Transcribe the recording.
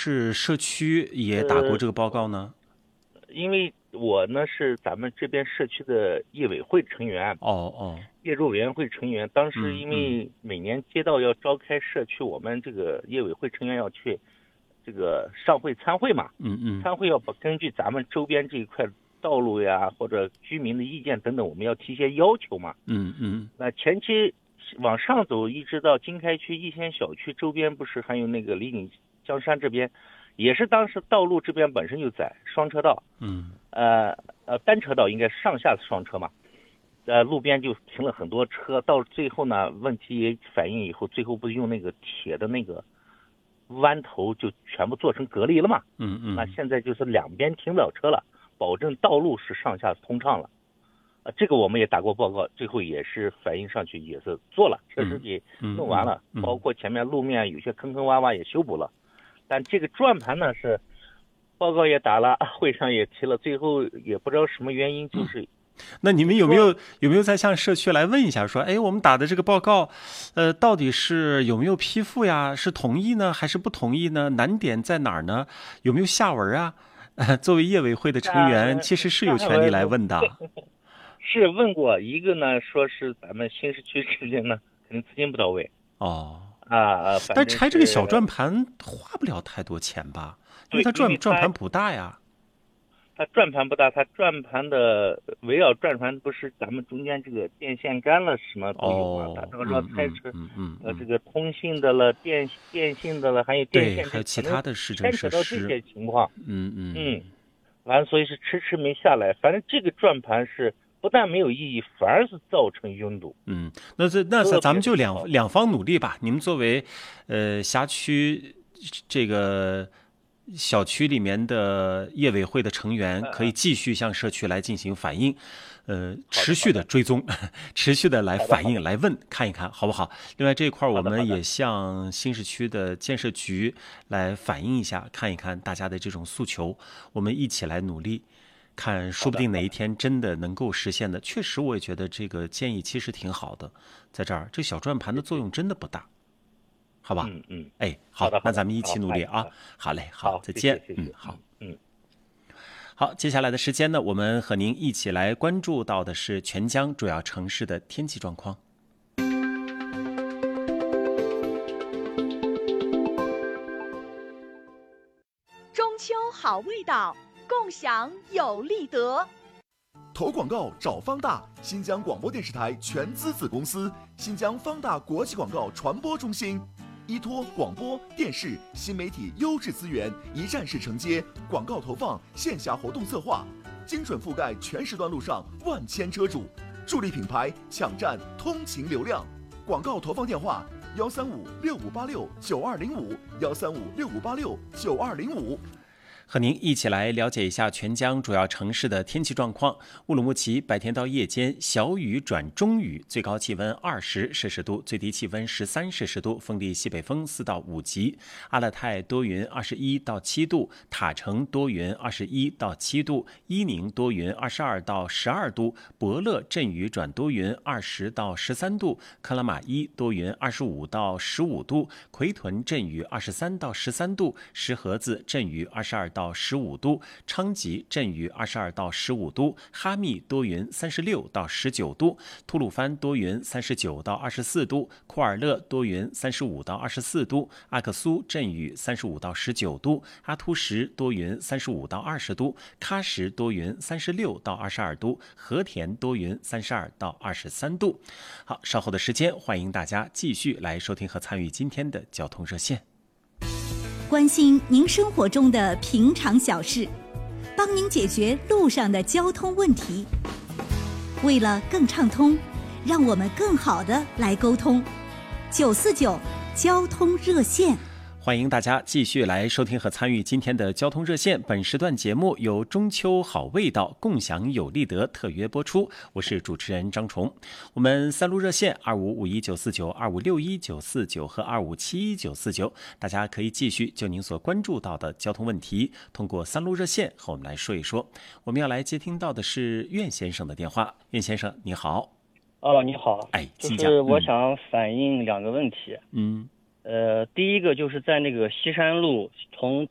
是社区也打过这个报告呢？ 因为我呢是咱们这边社区的业委会成员， 哦， 业主委员会成员。当时因为每年街道要召开社区，我们这个业委会成员要去这个上会参会嘛，参会要根据咱们周边这一块道路呀或者居民的意见等等，我们要提一些要求嘛。那前期往上走，一直到经开区逸仙小区周边，不是还有那个李锦江山这边，也是当时道路这边本身就窄，双车道，单车道应该上下双车嘛，路边就停了很多车，到最后呢，问题也反映以后，最后不是用那个铁的那个弯头就全部做成隔离了嘛，那现在就是两边停不了车了，保证道路是上下通畅了。这个我们也打过报告，最后也是反映上去，也是做了，确实也弄完了，包括前面路面有些坑坑洼洼也修补了。但这个转盘呢是报告也打了，会上也提了，最后也不知道什么原因，就是那你们有没有再向社区来问一下，说，哎，我们打的这个报告，到底是有没有批复呀？是同意呢，还是不同意呢？难点在哪儿呢？有没有下文啊？作为业委会的成员，其实是有权利来问的。 是问过一个呢，说是咱们新市区这边呢，可能资金不到位。 但拆这个小转盘花不了太多钱吧？因为它转盘不大呀。 它转盘不大，它转盘的围绕转盘不是咱们中间这个电线杆了，什么都有嘛。它这个拆车，这个通信的了，电信的了，还有电线， 还有其他的市政设施， 牵扯到这些情况。完了，所以是迟没下来。反正这个转盘是不但没有意义，反而是造成拥堵。 那咱们就两方努力吧。你们作为辖区这个小区里面的业委会的成员，可以继续向社区来进行反映，持续的追踪，持续的来反映，来问看一看好不好？另外这一块我们也向新市区的建设局来反映一下，看一看大家的这种诉求，我们一起来努力。看，说不定哪一天真的能够实现的。确实，我也觉得这个建议其实挺好的。在这儿，这小转盘的作用真的不大，好吧？好，那咱们一起努力啊！好嘞，好，再见。好，接下来的时间呢，我们和您一起来关注到的是全江主要城市的天气状况。 中秋好味道。共享有利得。 投广告找方大，新疆广播电视台全资子公司，新疆方大国际广告传播中心，依托广播电视新媒体优质资源，一站式承接广告投放、线下活动策划，精准覆盖全时段路上万千车主，助力品牌抢占通勤流量。广告投放电话：13565869205，13565869205。 和您一起来了解一下全江主要城市的天气状况。乌鲁木齐白天到夜间小雨转中雨，最高气温20摄氏度，最低气温13摄氏度，风力西北风4到5级。阿勒泰多云21到7度，塔城多云21到7度，伊宁多云22到12度，博乐阵雨转多云20到13度，克拉玛依多云25到15度，奎屯阵雨23到13度，石河子阵雨22到15度，昌吉阵雨22到15度，哈密多云36到19度，吐鲁番多云39到24度，库尔勒多云35到24度，阿克苏阵雨35到19度，阿突什多云35到20度，喀什多云36到22度，和田多云32到23度。好，稍后的时间，欢迎大家继续来收听和参与今天的交通热线。 关心您生活中的平常小事，帮您解决路上的交通问题。为了更畅通，让我们更好的来沟通。949交通热线。 欢迎大家继续来收听和参与今天的交通热线。本时段节目由中秋好味道共享有利得特约播出，我是主持人张崇。我们3路热线255199、256199和257199，大家可以继续就您所关注到的交通问题，通过3路热线和我们来说一说。我们要来接听到的是苑先生的电话。苑先生你好。 你好。 就是我想反映2个问题。第一个就是在那个西山路从